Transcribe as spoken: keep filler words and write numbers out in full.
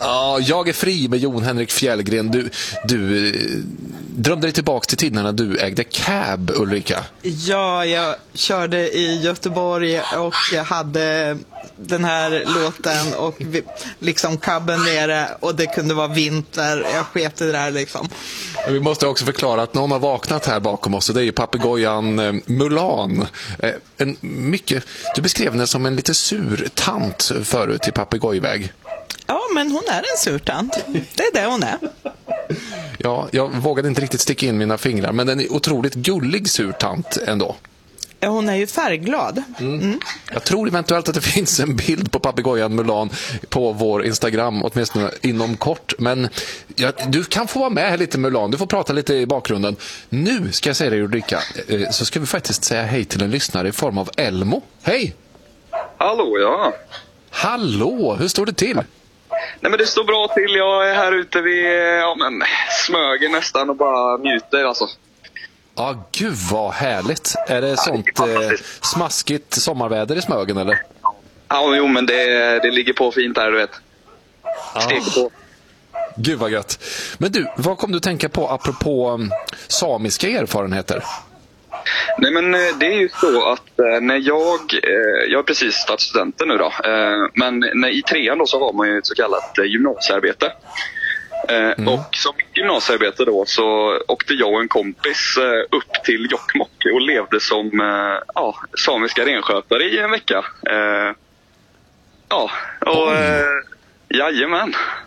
Ja, jag är fri med Jon Henrik Fjällgren. Du, du drömde dig tillbaka till tiden när du ägde cab, Ulrika. Ja, jag körde i Göteborg och jag hade den här låten och vi, liksom cabben nere och det kunde vara vinter. Jag sket i det där liksom. Vi måste också förklara att någon har vaknat här bakom oss och det är ju papegojan eh, Mulan. Eh, en mycket, du beskrev henne som en lite sur tant förut i papegojväg. Ja, men hon är en surtant. Det är det hon är. Ja, jag vågade inte riktigt sticka in mina fingrar, men den är otroligt gullig surtant ändå. Ja, hon är ju färgglad. Mm. Mm. Jag tror eventuellt att det finns en bild på papegojan Mulan på vår Instagram, åtminstone inom kort. Men ja, du kan få vara med här lite, Mulan. Du får prata lite i bakgrunden. Nu ska jag säga dig, Ulrika, så ska vi faktiskt säga hej till en lyssnare i form av Elmo. Hej! Hallå, ja. Hallå, hur står det till? Nej, men det står bra till. Jag är här ute vid ja, men, Smögen nästan och bara njuter alltså. Ja, gud vad härligt. Är det ja, sånt det eh, smaskigt sommarväder i Smögen eller? Ja, jo, men det, det ligger på fint här, du vet. Steg på. Gud vad gött. Men du, vad kom du tänka på apropå um, samiska erfarenheter? Nej, men det är ju så att eh, när jag, eh, jag är precis stadsstudenten nu då, eh, men när, i trean då så har man ju ett så kallat eh, gymnasiearbete. Eh, mm. Och som gymnasiearbete då så åkte jag och en kompis eh, upp till Jokkmokk och levde som eh, ja, samiska renskötare i en vecka. Eh, ja, och eh, jajamän.